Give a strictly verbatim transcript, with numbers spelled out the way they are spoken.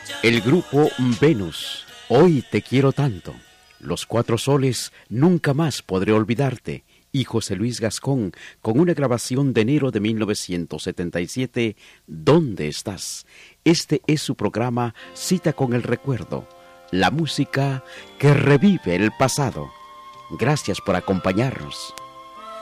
El grupo Venus, Hoy te quiero tanto. Los Cuatro Soles, Nunca más podré olvidarte. Y José Luis Gascón, con una grabación de enero de mil novecientos setenta y siete, ¿Dónde estás? Este es su programa Cita con el Recuerdo, la música que revive el pasado. Gracias por acompañarnos.